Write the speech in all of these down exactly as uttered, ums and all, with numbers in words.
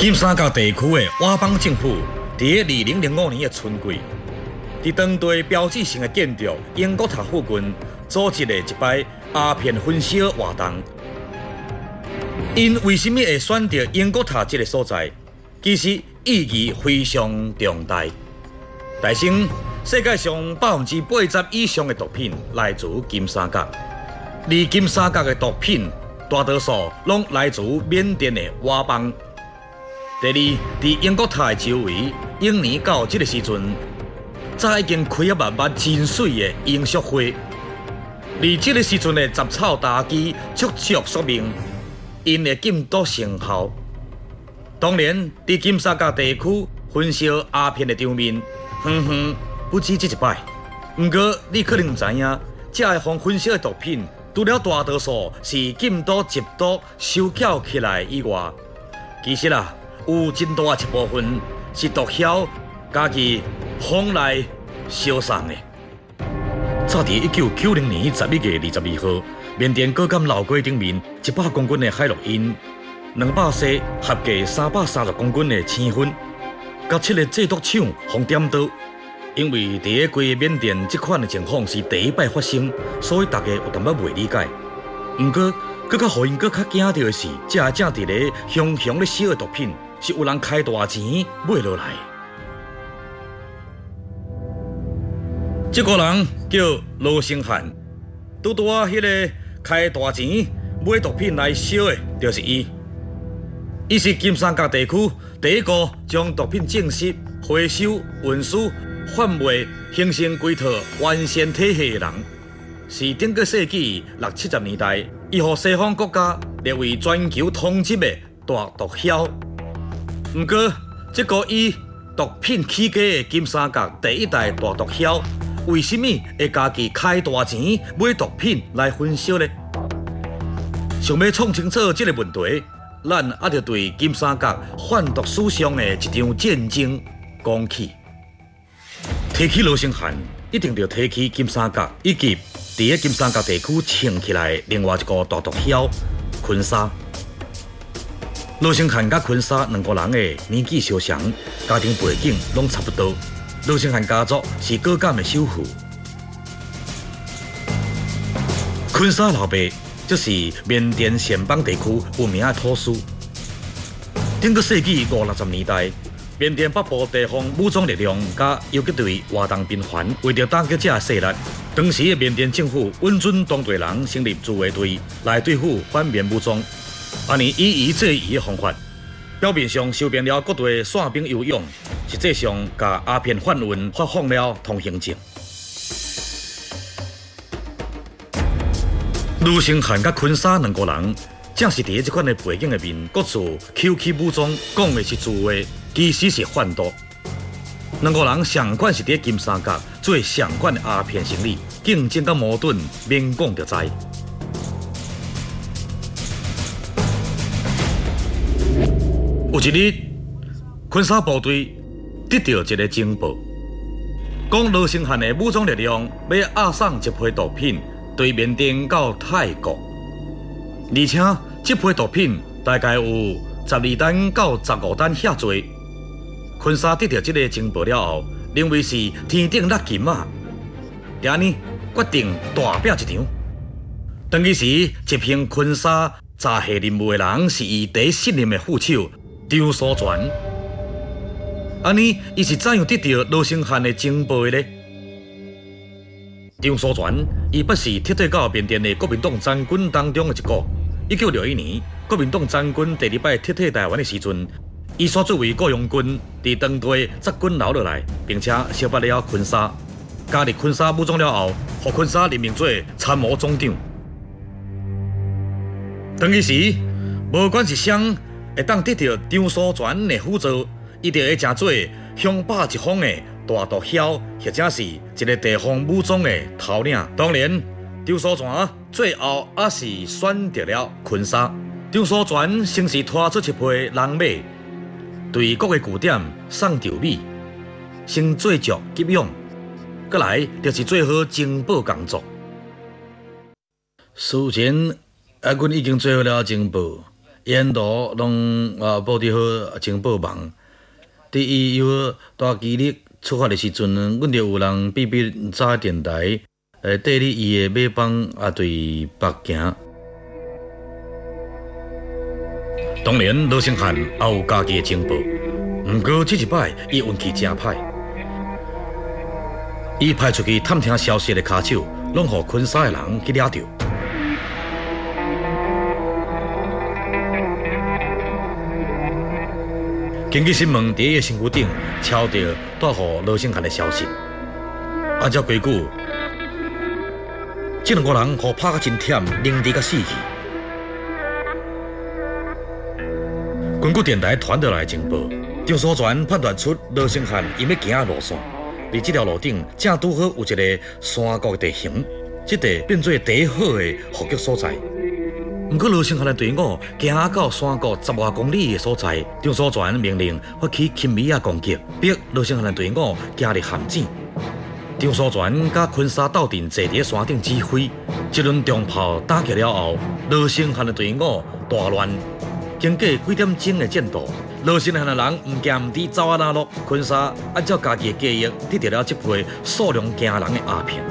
金三角地区的佤邦政府，伫二零零五年的春季，伫当地标志性的建筑英国塔附近，组织了一摆鸦片分销活动。因为什么会选择英国塔这个所在？其实意义非常重大。大兴，世界上百分之八十以上的毒品来自金三角，而金三角的毒品大多数拢来自缅甸的佤邦。第二，伫英国塔的周围，永年到这个时阵，早已经开啊密密真水的罂粟花，而这个时阵的杂草大枝足足说明因的禁毒成效。当然，伫金三角地区分销鸦片的场面，远远不止这一摆。不过，你可能知影，这个方分销的毒品，除了大多数是禁毒缉毒收缴起来以外，其实啊，有真大一部分是毒枭家己往来销送的。早伫一九九零年十一月二十二号，缅甸果敢老街顶面一百公斤的海洛因，两百西合计三百三十公斤的青酚，甲七个制毒厂互点倒。因为伫个规个缅甸这款的情况是第一摆发生，所以大家有淡薄袂理解。不过，更较互因更较惊到的是，这正伫咧熊熊咧烧的毒品，是有人开大钱买落来。这个人叫罗星汉，拄拄啊，迄个开大钱买毒品来烧的，就是伊。伊是金三角地区第一个将毒品正式回收、运输、贩卖、形成规套完善体系的人，是顶个世纪六七十年代，伊互西方国家列为全球通缉的大毒枭。不过，这个以毒品起家的金三角第一代大毒枭，为什么会家己开大钱买毒品来分销呢？想要创清楚这个问题，咱还得对金三角贩毒史上的一场战争讲起。提起罗星汉，一定要提起金三角以及伫个金三角地区撑起来另外一个大毒枭昆沙。罗星汉甲昆沙两个人的年纪相像，家庭背景拢差不多。罗星汉家族是果敢的首富，昆沙老爸就是缅甸暹邦地区有名的土司。顶个世纪五六十年代，缅甸北部地方武装力量甲游击队活动频繁，为着打击这势力，当时的缅甸政府允准当地人成立自卫队来对付反缅武装。安尼以夷制夷的方法，表面上收编了各地散兵游勇，实际上甲鸦片贩运发放了通行证。卢星汉甲昆沙两个人，正是伫这款的背景下面，各自 Q Q 武装，讲的是自卫，其实是贩毒。两个人上管是伫金三角做上管的鸦片生意，竞争甲矛盾，免讲就知。有一日，昆沙部队得到一个情报，讲罗星汉的武装力量要押送一批毒品对缅甸到泰国，而且这批毒品大概有十二吨到十五吨遐多。昆沙得到这个情报了后，认为是天顶落金啊，就安尼决定大拼一场。当其时，执行昆沙查下任务的人是伊第一信任的副手。张书全，安尼伊是怎样得到罗星汉的情报的呢？张书全，伊不是撤退到缅甸的国民党战军当中的一个。一九六一年，国民党战军第二摆撤退台湾的时阵，伊所作为雇佣军，伫当地扎军留落来，并且削发了昆沙，加入昆沙武装了后，互昆沙任命做参谋总长。当其时，无管是谁会当得到张书全的辅助，伊就会成做雄霸一方的大毒枭，或者是一个地方武装的头领。当然，张书全最后还是选择了昆沙。张书全先是拖出一批人马，对各个据点送稻米，先做足给养，再来就是做好情报工作。事前啊，阮已经做好了情报。 沿路拢啊保持好情报网。伫伊有大机日出发的时阵，阮就有人秘密早电台，诶，缀咧伊的马帮啊对北行。当然，罗星汉也有家己的情报，毋过这一摆伊运气真歹，伊派出去探听消息的骹手，拢互昆沙的人去抓着。经济新闻第一个身躯顶抄到带互罗星汉的消息。按照规矩，这两个人互拍甲真忝，凌迟甲死去。根据电台传倒来的情报，张所全判断出罗星汉因要行的路线，而这条路顶正拄好有一个山谷的地形，这地变做第一好的伏击所在。不过罗星汉的队伍行到山谷十外公里的所在，张所全命令发起轻米亚攻击，逼罗星汉的队伍行入陷阱。张所全甲昆沙斗阵坐伫山顶指挥，一轮重炮打击了后，罗星汉的队伍大乱。经过几点钟的战斗，罗星汉的人唔惊唔知走啊哪路，昆沙按照家己的计划，得到了这批数量惊人的鸦片。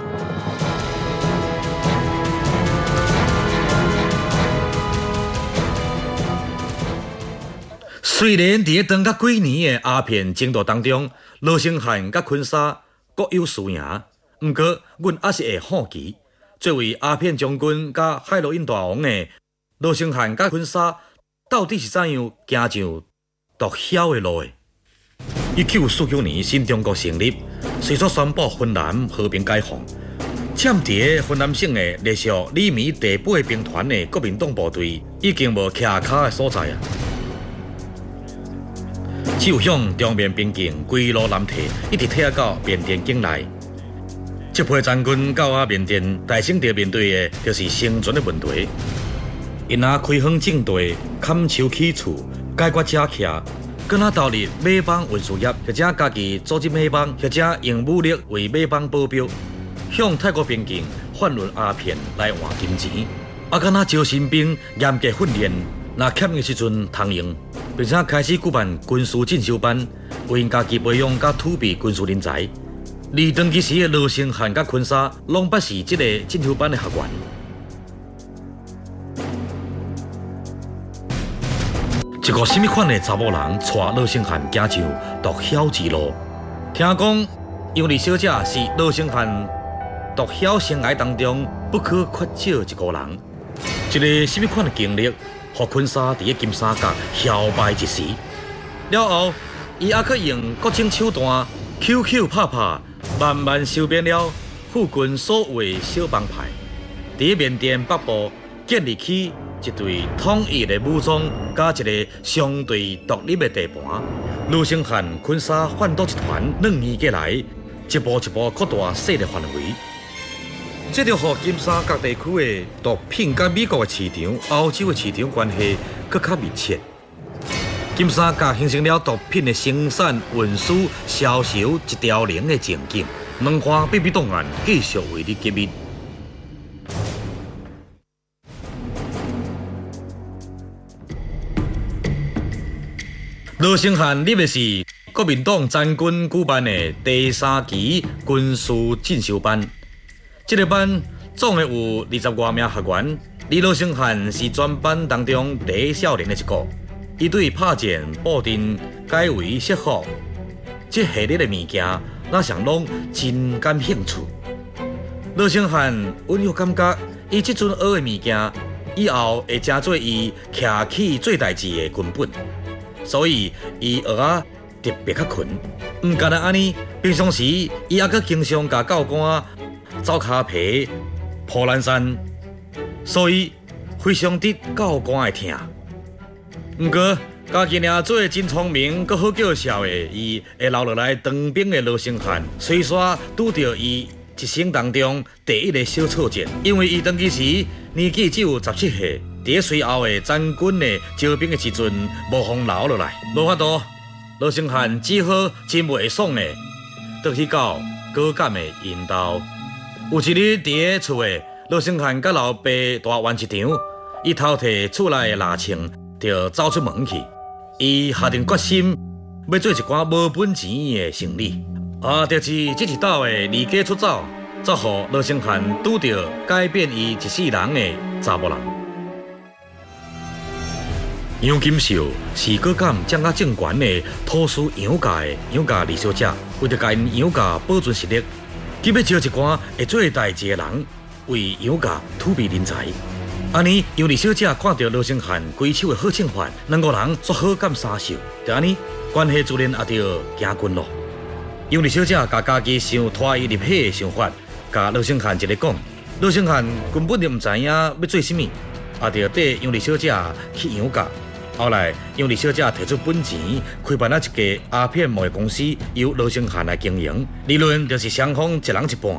虽然伫长甲几年的鸦片争夺当中，罗星汉甲昆沙各有输赢，不过阮还是会好奇，作为鸦片将军甲海洛因大王的罗星汉甲昆沙，到底是怎样行上毒枭的路的？一九四九年新中国成立，随即宣布芬兰和平解放。占伫芬兰省的隶属里面第八兵团的国民党部队，已经无徛卡的所在啊。只有向中缅边境规路南退，一直退到缅甸境内。这批战军到啊缅甸，大省着面对的就是生存的问题。因若开荒种地、砍树起厝、解决遮徛，搁若投入马帮运输业，或者家己组织马帮，或者用武力为马帮保镖，向泰国边境贩运鸦片来换金钱。啊，敢若招新兵，严格训练。若欠的时阵通用，并且开始举办军事进修班，为因家己培养甲储备军事人才。而当其时的罗星汉甲昆沙，拢不是这个进修班的学员。一个什么款的查某人带罗星汉行上毒枭之路？听讲杨丽小姐是罗星汉毒枭生涯当中不可缺少一个人。一个什么款的经历？互昆沙伫个金三角摇摆一时，了后，伊还去用各种手段 Q Q 拍拍，慢慢收编了附近所有的小帮派，伫缅甸北部建立起一队统一的武装，加一个相对独立的地盘。罗星汉、昆沙贩毒集团两年过来，一步一步扩大势力范围。这就和金三角地区的毒品甲美国的市场、欧洲的市场关系更较密切。金三角形成了毒品的生产、运输、销售一条龙的前景。两岸秘密档案继续为你揭秘。罗星汉立的是国民党战军举办的第三期军事进修班。这个班总共有二十多名学员，而罗星汉是全班当中第一少年的一个。伊对拍剑、布阵、解围、设伏这系列的物件，那上拢真感兴趣。罗星汉温有感觉，伊即阵学的物件，以后会成做伊徛起做代志的根本，所以伊学啊特别较困。毋干那安尼，平常时伊还阁经常甲教官走骹皮、破烂山，所以非常得教官的疼。毋过，家己俩做真聪明、阁好叫笑的，伊会留落来当兵的罗星汉，虽说拄到伊一生当中第一个小挫折，因为伊当其时年纪只有十七岁，伫随后的战军的招兵的时阵，无风留落来，无法度。罗星汉只好真袂爽的，倒去到果敢的引导。有一日伫个厝诶，罗星汉甲老爸大玩一场，伊偷摕厝内的蜡枪， 就走出门去。伊下定决心要做一寡无本钱的生意。啊，就是这一道的离家出走，才互罗生汉拄到改变伊一世人的查某人。杨金秀是果敢掌握政权的土司杨家的杨家二小姐，为着甲因杨家保存实力，急要招一寡会做代志的人为杨家储备人才。安尼，杨二小姐看到罗生汉挥手的好称法，两个人煞好感相受，就安尼关系自然也就行近咯。杨二小姐甲家己想拖伊入伙的想法，甲罗生汉一个讲，罗生汉根本就唔知影要做什么，也就缀杨二小姐去杨家。后来，杨二小姐提出本钱，开办了一家鸦片贸易公司，由罗生汉来经营，利润就是双方一人一半。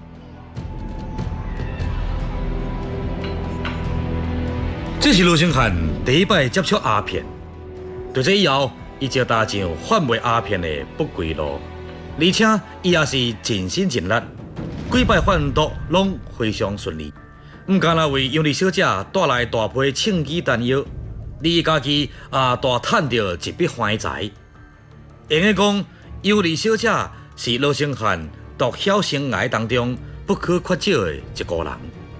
这是罗生汉第一摆接触鸦片，对这以后，伊就踏上贩卖鸦片的不归路，而且伊也是尽心尽力，几摆贩毒拢非常顺利。唔干那为杨二小姐带来大批枪支弹药。你家己也大赚到一笔欢财，应该讲杨二小姐是罗生汉毒枭生涯当中不可缺少的一个人。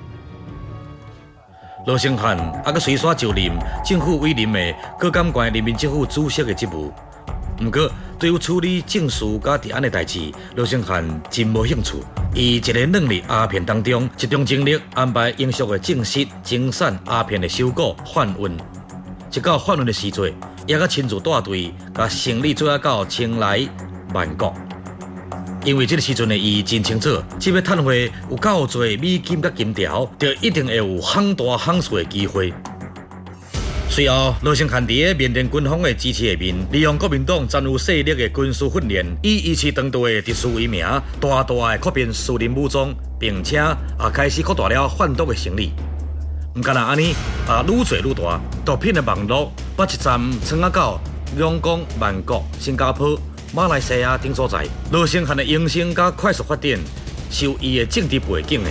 罗生汉还阁随刷就任政府委任的高感县人民政府主席的职务，不过对于处理政事甲治安的代志，罗生汉真无兴趣。伊一个软入鸦片当中，集中精力安排英属的正式精散鸦片的收购贩运。一到贩运的时阵，也甲亲自带队，甲行李做啊到清莱、曼谷。因为这个时阵的伊真清楚，只要赚回有够多美金甲金条，就一定会有夯大夯碎的机会。随后，罗生汉伫缅甸军方的支持下面，利用国民党占有势力的军事训练，以一次当道的特殊为名，大大的扩编私人武装，并且也开始扩大了贩毒的生意。唔干那安尼，啊愈做愈大，毒品的网络把一站传啊到仰光、曼谷、新加坡、马来西亚等所在。罗生汉的营生甲快速发展，是有伊的政治背景的。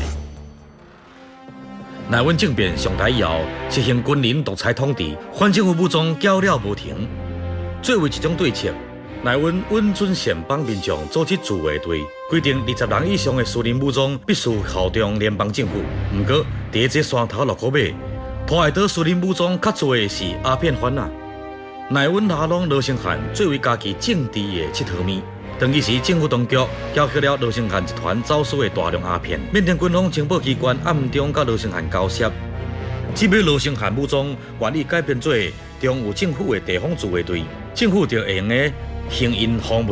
内温政变上台以后，实行军人独裁统治，反政府武装叫了无停。作为一种对策，内温温准县邦民众组织自卫队，规定二十人以上的私人武装必须效忠联邦政府。不过，伫这山头路口尾，拖来岛私人武装较多的是鸦片贩仔。内温拉拢罗生汉作为家己政治的佚佗面。当其时，政府当局缴获了罗生汉集团走私的大量鸦片，缅甸军方情报机关暗中甲罗生汉交涉，只要罗生汉武装愿意改变做中有政府的地方自卫队，政府就会用的行因防务。